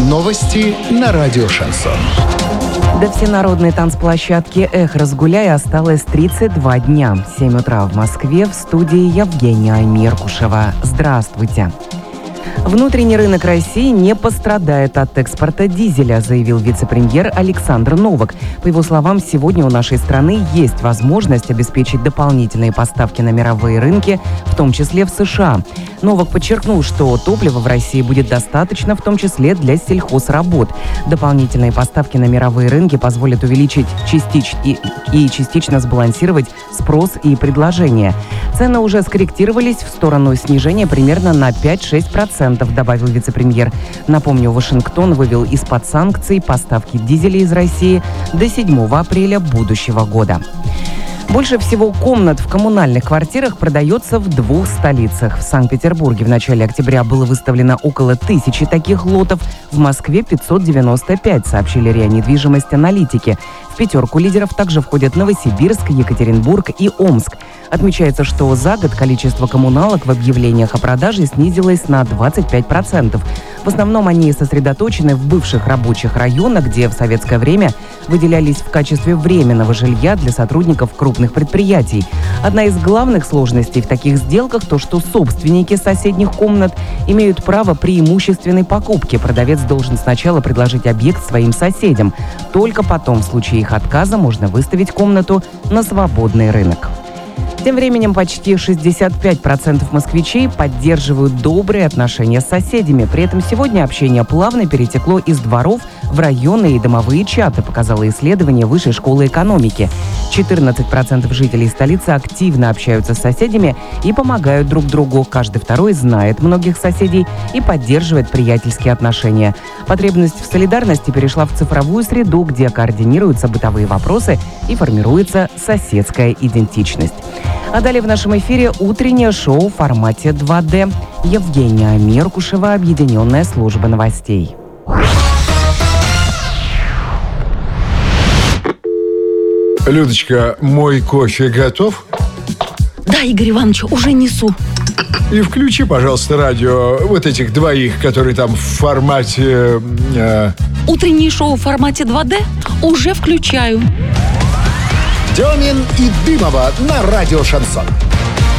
Новости на радио «Шансон». До всенародной танцплощадки «Эх, разгуляй» осталось 32 дня. 7 утра в Москве, в студии Евгения Меркушева. Здравствуйте. Внутренний рынок России не пострадает от экспорта дизеля, заявил вице-премьер Александр Новак. По его словам, сегодня у нашей страны есть возможность обеспечить дополнительные поставки на мировые рынки, в том числе в США. Новак подчеркнул, что топлива в России будет достаточно, в том числе для сельхозработ. Дополнительные поставки на мировые рынки позволят увеличить частично сбалансировать спрос и предложение. Цены уже скорректировались в сторону снижения примерно на 5-6%, добавил вице-премьер. Напомню, Вашингтон вывел из-под санкций поставки дизеля из России до 7 апреля будущего года. Больше всего комнат в коммунальных квартирах продается в 2 столицах. В Санкт-Петербурге в начале октября было выставлено около 1000 таких лотов, в Москве 595, сообщили РИА Недвижимость аналитики. В пятерку лидеров также входят Новосибирск, Екатеринбург и Омск. Отмечается, что за год количество коммуналок в объявлениях о продаже снизилось на 25%. В основном они сосредоточены в бывших рабочих районах, где в советское время выделялись в качестве временного жилья для сотрудников крупных предприятий. Одна из главных сложностей в таких сделках то, что собственники соседних комнат имеют право преимущественной покупки. Продавец должен сначала предложить объект своим соседям. Только потом, в случае их отказа, можно выставить комнату на свободный рынок. Тем временем почти 65% москвичей поддерживают добрые отношения с соседями. При этом сегодня общение плавно перетекло из дворов в районные и домовые чаты, показало исследование Высшей школы экономики. 14% жителей столицы активно общаются с соседями и помогают друг другу. Каждый второй знает многих соседей и поддерживает приятельские отношения. Потребность в солидарности перешла в цифровую среду, где координируются бытовые вопросы и формируется соседская идентичность. А далее в нашем эфире утреннее шоу в формате 2D. Евгения Меркушева, объединенная служба новостей. Людочка, мой кофе готов? Да, Игорь Иванович, уже несу. И включи, пожалуйста, радио вот этих двоих, которые там в формате... Утреннее шоу в формате 2D уже включаю. Демин и Дымова на радио «Шансон».